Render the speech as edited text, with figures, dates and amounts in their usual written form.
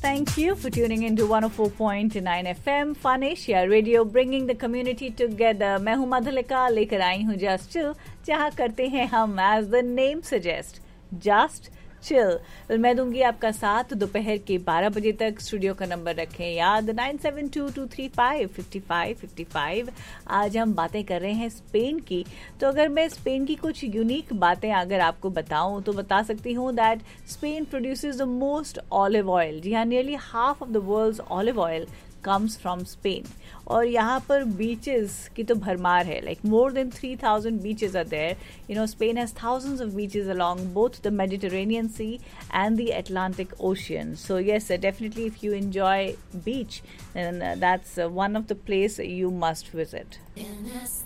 Thank you for tuning into 104.9 FM Fun Asia Radio, bringing the community together. मैं हूँ मधुलिका, लेकर आई हूँ Just Chill, जहाँ करते हैं हम as the name suggests, Just Chill. मैं दूंगी आपका साथ दोपहर के 12 बजे तक. स्टूडियो का नंबर रखें याद 9722355555. आज हम बातें कर रहे हैं स्पेन की. तो अगर मैं स्पेन की कुछ यूनिक बातें अगर आपको बताऊं तो बता सकती हूं that Spain produces the most olive oil. जी हाँ, nearly half of the world's olive oil comes from Spain. और यहाँ पर बीचेस की तो भरमार है. Like more than 3,000 beaches are there. You know, Spain has thousands of beaches along both the Mediterranean Sea and the Atlantic Ocean. So yes, definitely if you enjoy beach, then that's one of the place you must visit.